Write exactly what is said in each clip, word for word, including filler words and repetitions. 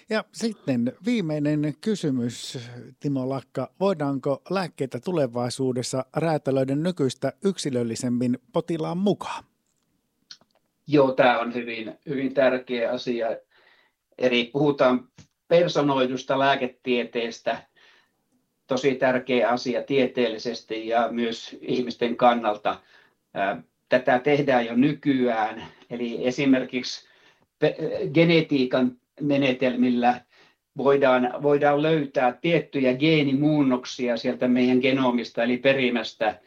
Ja sitten viimeinen kysymys, Timo Lakka. Voidaanko lääkkeitä tulevaisuudessa räätälöidä nykyistä yksilöllisemmin potilaan mukaan? Joo, tämä on hyvin, hyvin tärkeä asia. Eli puhutaan personoidusta lääketieteestä, tosi tärkeä asia tieteellisesti ja myös ihmisten kannalta. Tätä tehdään jo nykyään, eli esimerkiksi genetiikan menetelmillä voidaan, voidaan löytää tiettyjä geenimuunnoksia sieltä meidän genomista eli perimästä,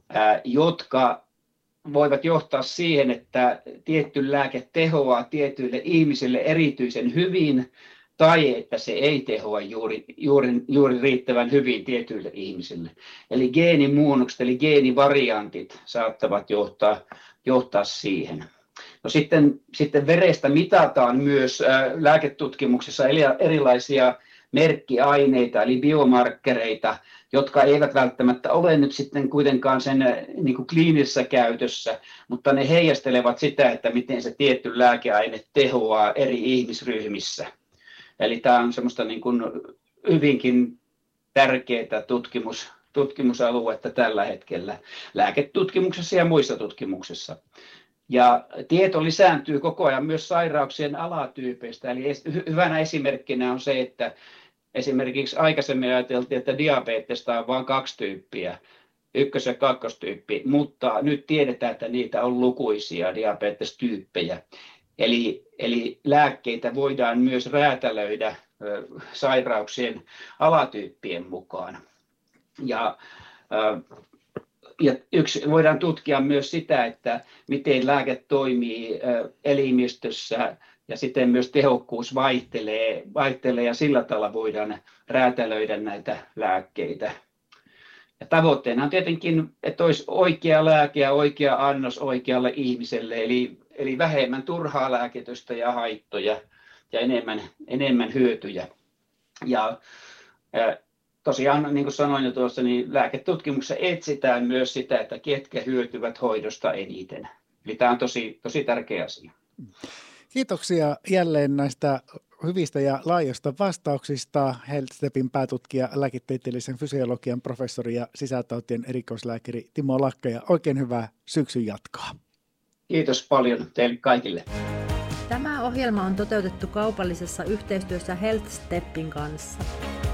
jotka voivat johtaa siihen, että tietty lääke tehoaa tietyille ihmisille erityisen hyvin tai että se ei tehoa juuri, juuri, juuri riittävän hyvin tietyille ihmisille. Eli geenimuunnokset eli geenivariantit saattavat johtaa, johtaa siihen. No sitten, sitten verestä mitataan myös äh, lääketutkimuksessa erilaisia merkkiaineita eli biomarkkereita, jotka eivät välttämättä ole nyt sitten kuitenkaan sen niin kuin kliinisessä käytössä, mutta ne heijastelevat sitä, että miten se tietty lääkeaine tehoaa eri ihmisryhmissä. Eli tämä on semmoista niin kuin hyvinkin tärkeää tutkimus, tutkimusaluetta tällä hetkellä lääketutkimuksessa ja muissa tutkimuksissa. Ja tieto lisääntyy koko ajan myös sairauksien alatyypeistä. Eli hyvänä esimerkkinä on se, että esimerkiksi aikaisemmin ajateltiin, että diabetesta on vain kaksi tyyppiä, ykkös- ja kakkostyyppi, mutta nyt tiedetään, että niitä on lukuisia diabetestyyppejä. Eli, eli lääkkeitä voidaan myös räätälöidä ö, sairauksien alatyyppien mukaan. Ja, ö, ja yksi, voidaan tutkia myös sitä, että miten lääke toimii ö, elimistössä ja sitten myös tehokkuus vaihtelee, vaihtelee ja sillä tavalla voidaan räätälöidä näitä lääkkeitä. Ja tavoitteena on tietenkin, että olisi oikea lääke ja oikea annos oikealle ihmiselle, eli, eli vähemmän turhaa lääkitystä ja haittoja ja enemmän, enemmän hyötyjä. Ja, ja tosiaan, niin kuin sanoin jo tuossa, niin lääketutkimuksessa etsitään myös sitä, että ketkä hyötyvät hoidosta eniten. Eli tämä on tosi, tosi tärkeä asia. Kiitoksia jälleen näistä hyvistä ja laajoista vastauksista. HealthStepin päätutkija, lääketieteellisen fysiologian professori ja sisätautien erikoislääkäri Timo Lakka, ja oikein hyvää syksyn jatkoa. Kiitos paljon teille kaikille. Tämä ohjelma on toteutettu kaupallisessa yhteistyössä HealthStepin kanssa.